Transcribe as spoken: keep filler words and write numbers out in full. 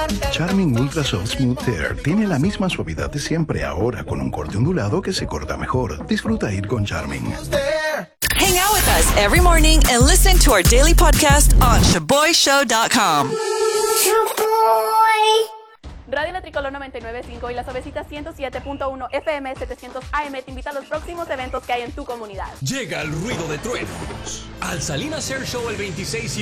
Charming Ultra Soft Smooth Tear tiene la misma suavidad de siempre, ahora con un corte ondulado que se corta mejor. Disfruta ir con Charming. Hang out with us every morning and listen to our daily podcast on shaboy show dot com. Radio La Tricolor noventa y nueve punto cinco y Las Ovecitas ciento siete punto uno F M setecientos A M te invita a los próximos eventos que hay en tu comunidad. Llega el ruido de truenos al Salinas Air Show el veintiséis y